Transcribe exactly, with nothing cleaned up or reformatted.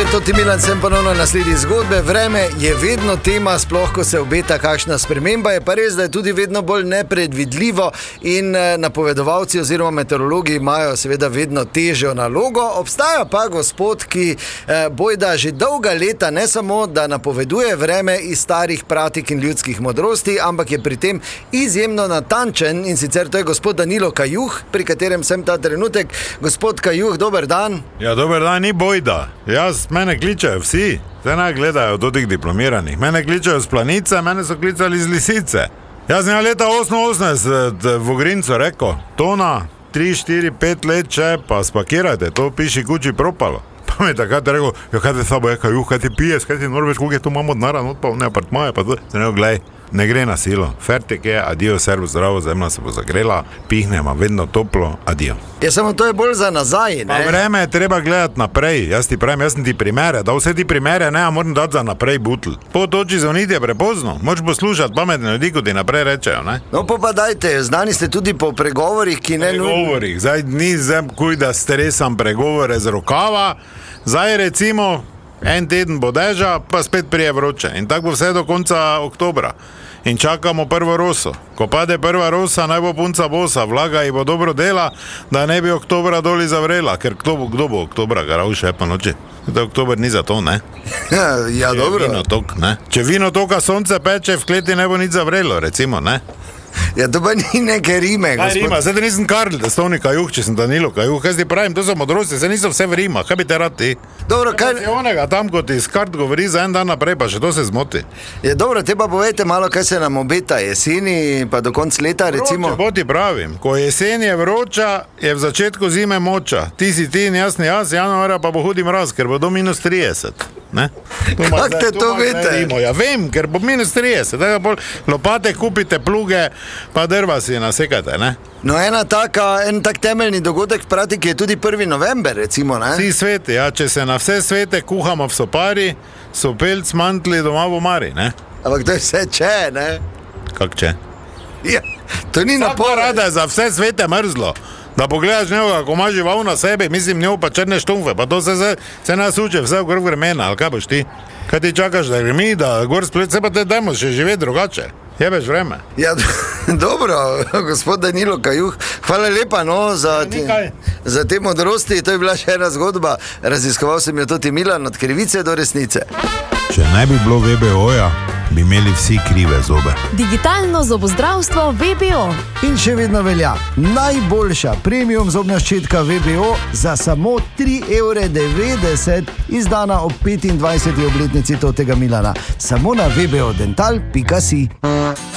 Toti Milan, sem ponovno na sledi zgodbe. Vreme je vedno tema, sploh ko se obeta kakšna sprememba. Je pa res, da je tudi vedno bolj nepredvidljivo in napovedovalci oziroma meteorologi imajo seveda vedno težjo nalogo. Obstaja pa gospod, ki bojda že dolga leta ne samo, da napoveduje vreme iz starih pratik in ljudskih modrosti, ampak je pri tem izjemno natančen, in sicer to je gospod Danilo Kajuh, pri katerem sem ta trenutek. Gospod Kajuh, dober dan. Ja, dober dan, ni bojda. Jaz, mene kličajo vsi, zdaj naj gledajo do tih diplomiranih. Mene kličajo z Planice, mene so klicali z Lisice. Jaz sem leta oseminosemdeset v Ogrincu rekel, tona, tri, štiri, pet let če, pa spakirajte, to piši kuči propalo. Pa mi je takrat rekel, jo, kaj te sabo je, Kajuh, kaj ti piješ, kaj ti norveš, koliko je to imamo denara, not pa v ne apartmaje, pa to. Sem rekel, glej, ne gre na silo, fertik je, adijo, servus, zdravo, zemlja se bo zagrela, pihnema, vedno toplo, adijo. Ja, samo to je bolj za nazaj, ne? Pa vreme je treba gledati naprej, jaz ti pravim, jaz sem ti primere, da vse ti primere, ne, a moram dati za naprej butl. Po toči zvoniti je prepozno, moč poslušati pametne ljudi, ko ti naprej rečejo, ne? No, pa pa dajte, znani ste tudi po pregovorih, ki ne... Pregovorih, zdaj ni zem, kuj da stresam pregovore z rokava, zdaj recimo... En teden bo deža, pa spet prije vroče. In tako bo vse do konca oktobra. In čakamo prvo roso. Ko pade prva rosa, naj bo punca bosa, vlaga ji bo dobro dela, da ne bi oktobra doli zavrela. Ker kdo bo, kdo bo oktobra garal še pa noči? Da oktober ni za to, ne? Ja, dobro. Vino tok, ne? Če vino toka sonce peče, v kleti ne bo nič zavrelo, recimo, ne? Ja, to pa ni neke rime, gospod. Kaj rima? Zdaj da nisem Karl, da stovni Kajuh, če sem Danilo Kajuh. Kaj ti pravim, to so modrosti, zdaj niso vse v rima. Kaj bi te rad ti? Dobro, kaj... Je onega tam, ko ti iz kart govori za en dan naprej, pa še to se zmoti. Je dobro, te pa povejte malo, kaj se nam obeta jeseni, pa do konca leta, recimo. Vroče, bo ti pravim. Ko jesen je vroča, je v začetku zime moča. Ti si ti in jaz ni jaz, januarja pa bo hudi mraz, ker bo do minus trideset. Kako te to vete? Ja, vem, ker bo minus trideset. Lopate kupite, pluge, pa drva si nasekate, ne? No, ena taka, en tak temeljni dogodek v pratiki je tudi prvi november, recimo, ne? Vsi sveti, ja, če se na vse svete kuhamo v sopari, so pelc mantli doma v omari, ne? Ampak to je vse če, ne? Kak če? Ja, to ni napoved. Rada je za vse svete mrzlo. Da pogledaš njega, kako ima žival na sebi, mislim njega pa črne štumfe, pa to se, se, se nas uče vse v gor vremena, ali kaj boš ti? Kaj ti čakaš, da gremi, da gor splet, se pa te dajmo še živeti drugače. Jebeš vreme. Ja, dobro, gospod Danilo Kajuh, hvala lepa, no, za, ti, za te modrosti, to je bila še ena zgodba, raziskoval sem jo Toti Milan od krivice do resnice. Če ne bi bilo V B O-ja, bi imeli vsi krive zobe. Digitalno zobozdravstvo V B O. In še vedno velja, najboljša premium zobna ščetka V B O za samo tri evre devetdeset, izdana ob petindvajseti obletnici Totega Milana. Samo na v b o dental pika si.